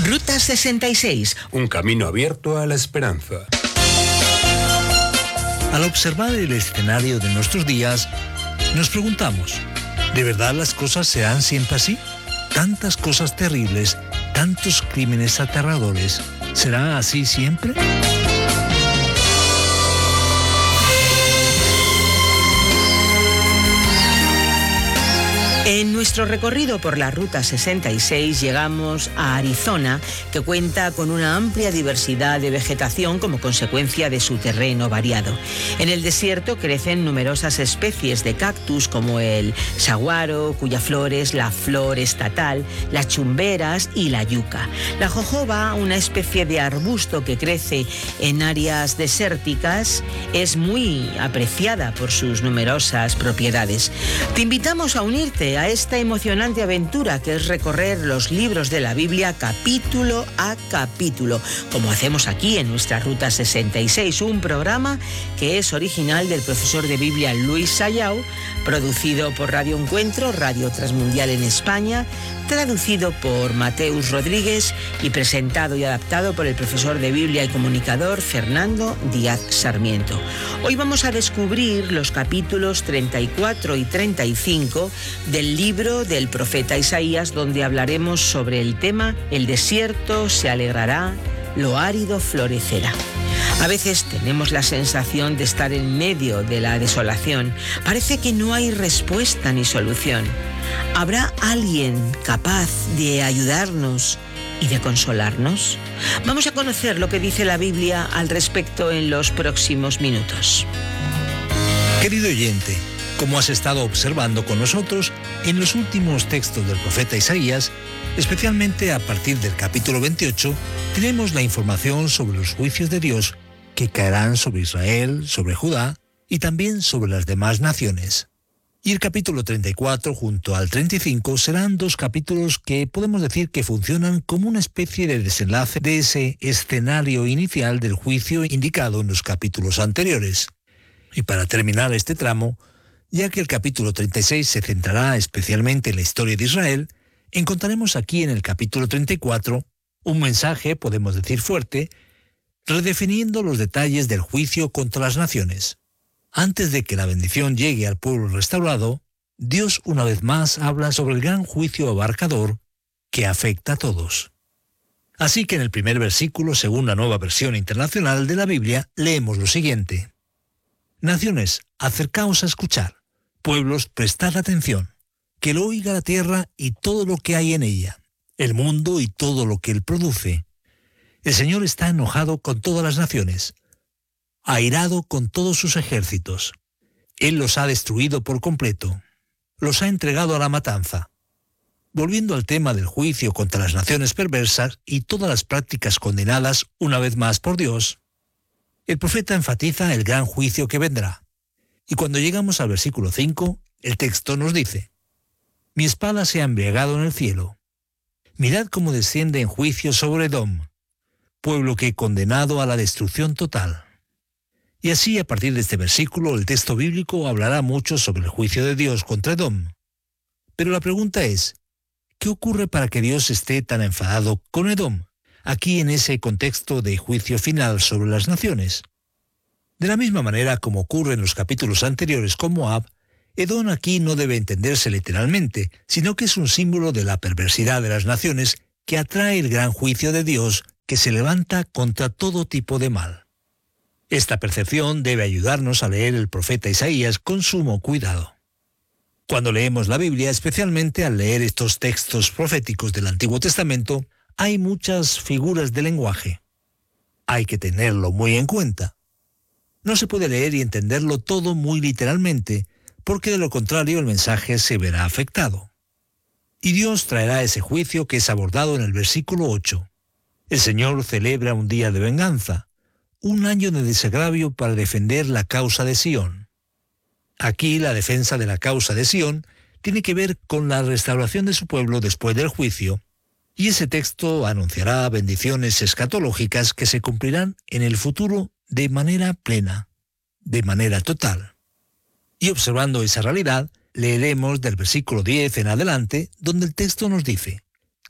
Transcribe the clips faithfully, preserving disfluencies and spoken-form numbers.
Ruta sesenta y seis. Un camino abierto a la esperanza. Al observar el escenario de nuestros días, nos preguntamos, ¿de verdad las cosas serán siempre así? Tantas cosas terribles, tantos crímenes aterradores, ¿será así siempre? En nuestro recorrido por la Ruta sesenta y seis llegamos a Arizona, que cuenta con una amplia diversidad de vegetación como consecuencia de su terreno variado. En el desierto crecen numerosas especies de cactus como el saguaro, cuya flor es la flor estatal, las chumberas y la yuca. La jojoba, una especie de arbusto que crece en áreas desérticas, es muy apreciada por sus numerosas propiedades. Te invitamos a unirte a esta emocionante aventura que es recorrer los libros de la Biblia capítulo a capítulo, como hacemos aquí en nuestra Ruta sesenta y seis, un programa que es original del profesor de Biblia Luis Sayao, producido por Radio Encuentro, Radio Transmundial en España, traducido por Mateus Rodríguez y presentado y adaptado por el profesor de Biblia y comunicador Fernando Díaz Sarmiento. Hoy vamos a descubrir los capítulos treinta y cuatro y treinta y cinco del libro del profeta Isaías, donde hablaremos sobre el tema «El desierto se alegrará, lo árido florecerá». A veces tenemos la sensación de estar en medio de la desolación. Parece que no hay respuesta ni solución. ¿Habrá alguien capaz de ayudarnos y de consolarnos? Vamos a conocer lo que dice la Biblia al respecto en los próximos minutos. Querido oyente, como has estado observando con nosotros, en los últimos textos del profeta Isaías, especialmente a partir del capítulo veintiocho, tenemos la información sobre los juicios de Dios que caerán sobre Israel, sobre Judá y también sobre las demás naciones. Y el capítulo treinta y cuatro junto al treinta y cinco serán dos capítulos que podemos decir que funcionan como una especie de desenlace de ese escenario inicial del juicio indicado en los capítulos anteriores. Y para terminar este tramo, ya que el capítulo treinta y seis se centrará especialmente en la historia de Israel, encontraremos aquí en el capítulo treinta y cuatro un mensaje, podemos decir fuerte, redefiniendo los detalles del juicio contra las naciones. Antes de que la bendición llegue al pueblo restaurado, Dios una vez más habla sobre el gran juicio abarcador que afecta a todos. Así que en el primer versículo, según la Nueva Versión Internacional de la Biblia, leemos lo siguiente: Naciones, acercaos a escuchar. Pueblos, prestad atención. Que lo oiga la tierra y todo lo que hay en ella, el mundo y todo lo que él produce. El Señor está enojado con todas las naciones, airado con todos sus ejércitos. Él los ha destruido por completo, los ha entregado a la matanza. Volviendo al tema del juicio contra las naciones perversas y todas las prácticas condenadas una vez más por Dios, el profeta enfatiza el gran juicio que vendrá. Y cuando llegamos al versículo cinco, el texto nos dice: Mi espada se ha embriagado en el cielo. Mirad cómo desciende en juicio sobre Edom, pueblo que he condenado a la destrucción total. Y así, a partir de este versículo, el texto bíblico hablará mucho sobre el juicio de Dios contra Edom. Pero la pregunta es, ¿qué ocurre para que Dios esté tan enfadado con Edom, aquí en ese contexto de juicio final sobre las naciones? De la misma manera como ocurre en los capítulos anteriores con Moab, Edom aquí no debe entenderse literalmente, sino que es un símbolo de la perversidad de las naciones que atrae el gran juicio de Dios que se levanta contra todo tipo de mal. Esta percepción debe ayudarnos a leer el profeta Isaías con sumo cuidado. Cuando leemos la Biblia, especialmente al leer estos textos proféticos del Antiguo Testamento, hay muchas figuras de lenguaje. Hay que tenerlo muy en cuenta. No se puede leer y entenderlo todo muy literalmente, porque de lo contrario el mensaje se verá afectado. Y Dios traerá ese juicio que es abordado en el versículo ocho. El Señor celebra un día de venganza, un año de desagravio para defender la causa de Sión. Aquí la defensa de la causa de Sión tiene que ver con la restauración de su pueblo después del juicio, y ese texto anunciará bendiciones escatológicas que se cumplirán en el futuro de manera plena, de manera total. Y observando esa realidad, leeremos del versículo diez en adelante, donde el texto nos dice: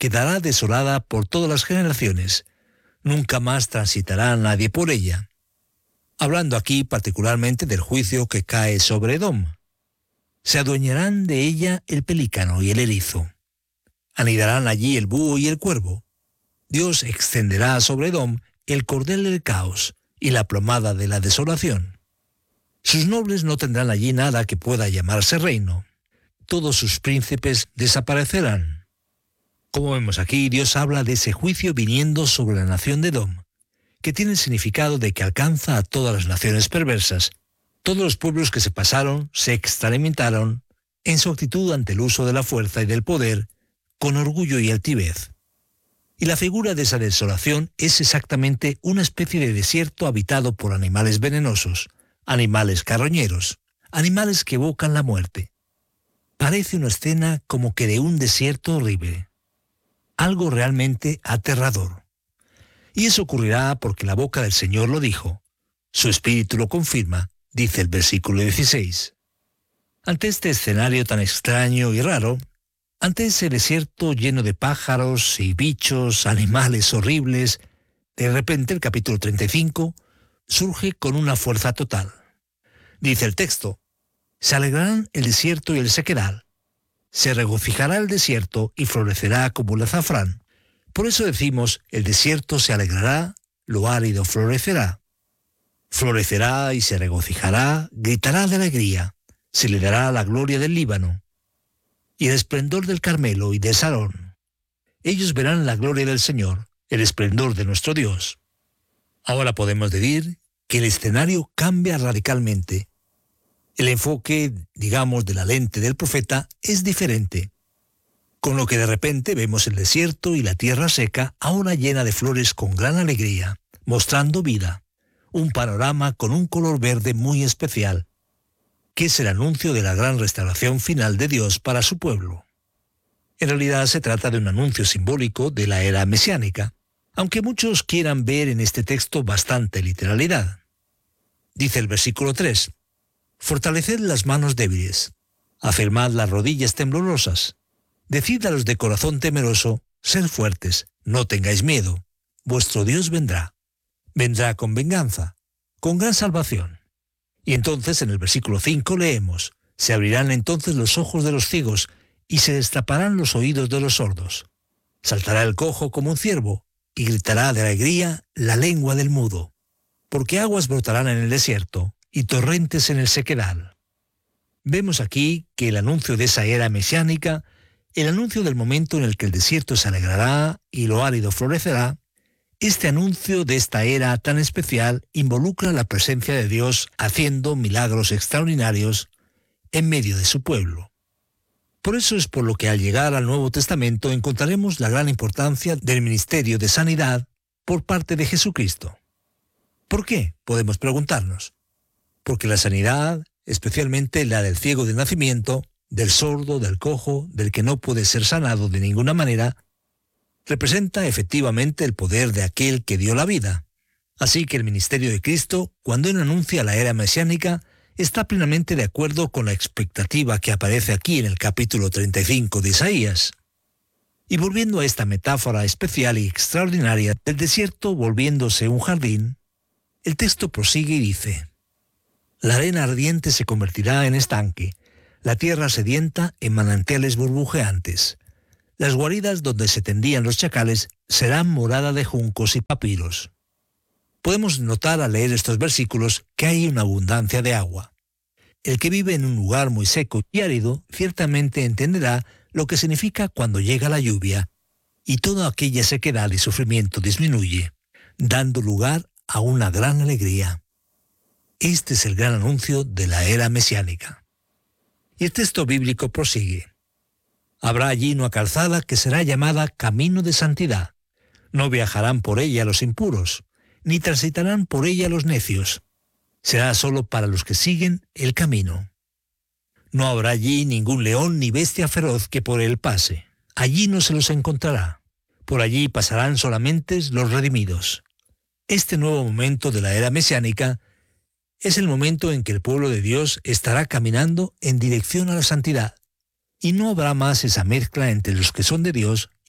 quedará desolada por todas las generaciones. Nunca más transitará nadie por ella. Hablando aquí particularmente del juicio que cae sobre Edom. Se adueñarán de ella el pelícano y el erizo. Anidarán allí el búho y el cuervo. Dios extenderá sobre Edom el cordel del caos y la plomada de la desolación. Sus nobles no tendrán allí nada que pueda llamarse reino. Todos sus príncipes desaparecerán. Como vemos aquí, Dios habla de ese juicio viniendo sobre la nación de Edom, que tiene el significado de que alcanza a todas las naciones perversas, todos los pueblos que se pasaron, se extralimitaron en su actitud ante el uso de la fuerza y del poder, con orgullo y altivez. Y la figura de esa desolación es exactamente una especie de desierto habitado por animales venenosos, animales carroñeros, animales que evocan la muerte. Parece una escena como que de un desierto horrible, algo realmente aterrador. Y eso ocurrirá porque la boca del Señor lo dijo, su espíritu lo confirma, dice el versículo dieciséis. Ante este escenario tan extraño y raro, ante ese desierto lleno de pájaros y bichos, animales horribles, de repente el capítulo treinta y cinco surge con una fuerza total. Dice el texto, se alegrarán el desierto y el sequedal, se regocijará el desierto y florecerá como el azafrán. Por eso decimos, el desierto se alegrará, lo árido florecerá. Florecerá y se regocijará, gritará de alegría, se le dará la gloria del Líbano y el esplendor del Carmelo y de Sarón. Ellos verán la gloria del Señor, el esplendor de nuestro Dios. Ahora podemos decir que el escenario cambia radicalmente. El enfoque, digamos, de la lente del profeta es diferente, con lo que de repente vemos el desierto y la tierra seca ahora llena de flores con gran alegría, mostrando vida, un panorama con un color verde muy especial, que es el anuncio de la gran restauración final de Dios para su pueblo. En realidad se trata de un anuncio simbólico de la era mesiánica, aunque muchos quieran ver en este texto bastante literalidad. Dice el versículo tres, fortaleced las manos débiles, afirmad las rodillas temblorosas, decid a los de corazón temeroso, sed fuertes, no tengáis miedo, vuestro Dios vendrá, vendrá con venganza, con gran salvación. Y entonces en el versículo cinco leemos, se abrirán entonces los ojos de los ciegos y se destaparán los oídos de los sordos. Saltará el cojo como un ciervo y gritará de alegría la lengua del mudo, porque aguas brotarán en el desierto y torrentes en el sequedal. Vemos aquí que el anuncio de esa era mesiánica, el anuncio del momento en el que el desierto se alegrará y lo árido florecerá, este anuncio de esta era tan especial involucra la presencia de Dios haciendo milagros extraordinarios en medio de su pueblo. Por eso es por lo que al llegar al Nuevo Testamento encontraremos la gran importancia del ministerio de sanidad por parte de Jesucristo. ¿Por qué? Podemos preguntarnos. Porque la sanidad, especialmente la del ciego de nacimiento, del sordo, del cojo, del que no puede ser sanado de ninguna manera, representa efectivamente el poder de aquel que dio la vida. Así que el ministerio de Cristo, cuando Él anuncia la era mesiánica, está plenamente de acuerdo con la expectativa que aparece aquí en el capítulo treinta y cinco de Isaías. Y volviendo a esta metáfora especial y extraordinaria del desierto volviéndose un jardín, el texto prosigue y dice, la arena ardiente se convertirá en estanque, la tierra sedienta en manantiales burbujeantes. Las guaridas donde se tendían los chacales serán morada de juncos y papiros. Podemos notar al leer estos versículos que hay una abundancia de agua. El que vive en un lugar muy seco y árido ciertamente entenderá lo que significa cuando llega la lluvia y toda aquella sequedad y sufrimiento disminuye, dando lugar a una gran alegría. Este es el gran anuncio de la era mesiánica. Y el texto bíblico prosigue. Habrá allí una calzada que será llamada Camino de Santidad. No viajarán por ella los impuros, ni transitarán por ella los necios. Será solo para los que siguen el camino. No habrá allí ningún león ni bestia feroz que por él pase. Allí no se los encontrará. Por allí pasarán solamente los redimidos. Este nuevo momento de la era mesiánica es el momento en que el pueblo de Dios estará caminando en dirección a la santidad. Y no habrá más esa mezcla entre los que son de Dios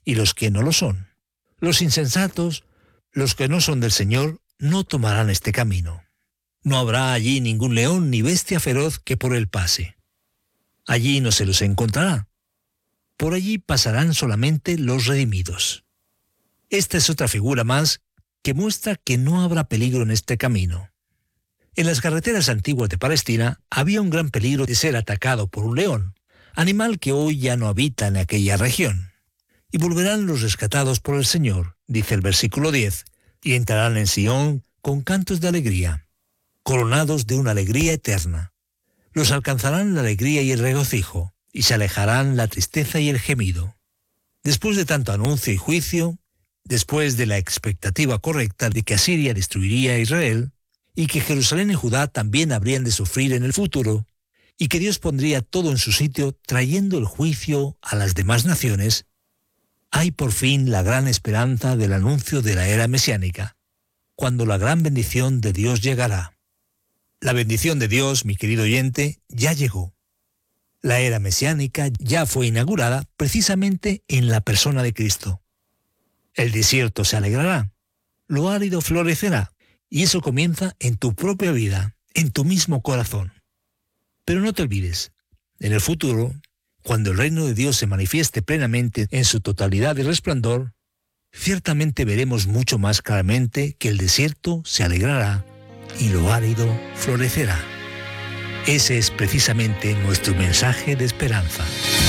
y los que no lo son. Los insensatos, los que no son del Señor, no tomarán este camino. No habrá allí ningún león ni bestia feroz que por él pase. Allí no se los encontrará. Por allí pasarán solamente los redimidos. Esta es otra figura más que muestra que no habrá peligro en este camino. En las carreteras antiguas de Palestina había un gran peligro de ser atacado por un león, animal que hoy ya no habita en aquella región. Y volverán los rescatados por el Señor, dice el versículo diez, y entrarán en Sión con cantos de alegría, coronados de una alegría eterna. Los alcanzarán la alegría y el regocijo, y se alejarán la tristeza y el gemido. Después de tanto anuncio y juicio, después de la expectativa correcta de que Asiria destruiría a Israel, y que Jerusalén y Judá también habrían de sufrir en el futuro, y que Dios pondría todo en su sitio trayendo el juicio a las demás naciones, hay por fin la gran esperanza del anuncio de la era mesiánica, cuando la gran bendición de Dios llegará. La bendición de Dios, mi querido oyente, ya llegó. La era mesiánica ya fue inaugurada precisamente en la persona de Cristo. El desierto se alegrará, lo árido florecerá, y eso comienza en tu propia vida, en tu mismo corazón. Pero no te olvides, en el futuro, cuando el reino de Dios se manifieste plenamente en su totalidad y resplandor, ciertamente veremos mucho más claramente que el desierto se alegrará y lo árido florecerá. Ese es precisamente nuestro mensaje de esperanza.